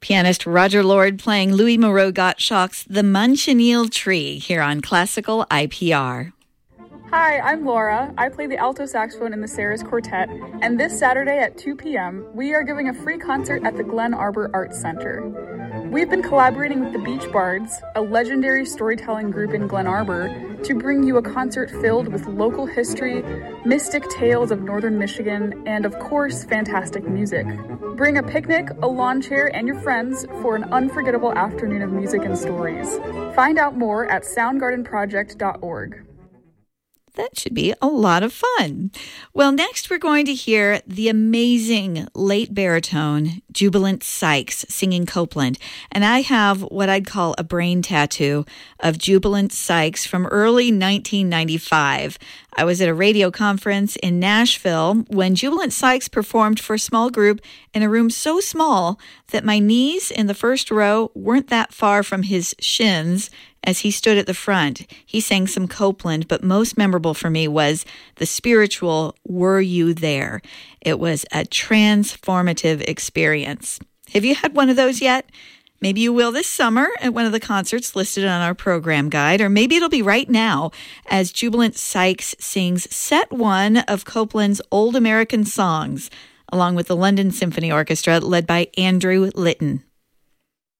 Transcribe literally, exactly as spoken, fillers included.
Pianist Roger Lord playing Louis Moreau Gottschalk's The Manchineel Tree here on Classical I P R. Hi, I'm Laura. I play the alto saxophone in the Sarah's Quartet, and this Saturday at two p.m., we are giving a free concert at the Glen Arbor Arts Center. We've been collaborating with the Beach Bards, a legendary storytelling group in Glen Arbor, to bring you a concert filled with local history, mystic tales of northern Michigan, and of course, fantastic music. Bring a picnic, a lawn chair, and your friends for an unforgettable afternoon of music and stories. Find out more at soundgarden project dot org. That should be a lot of fun. Well, next we're going to hear the amazing late baritone Jubilant Sykes singing Copeland. And I have what I'd call a brain tattoo of Jubilant Sykes from early nineteen ninety-five. I was at a radio conference in Nashville when Jubilant Sykes performed for a small group in a room so small that my knees in the first row weren't that far from his shins as he stood at the front. He sang some Copeland, but most memorable for me was the spiritual Were You There? It was a transformative experience. Have you had one of those yet? Maybe you will this summer at one of the concerts listed on our program guide, or maybe it'll be right now as Jubilant Sykes sings set one of Copeland's Old American Songs, along with the London Symphony Orchestra led by Andrew Litton.